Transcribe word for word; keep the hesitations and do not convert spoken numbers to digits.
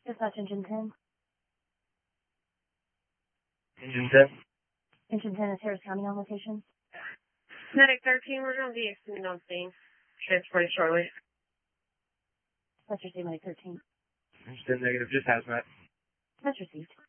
Dispatch engine ten. Engine ten. Engine ten is Harris County on location. Medic thirteen, we're going to be extended on scene. Transported shortly. That's received, Medic thirteen. Engine ten negative, just hazmat. That's received.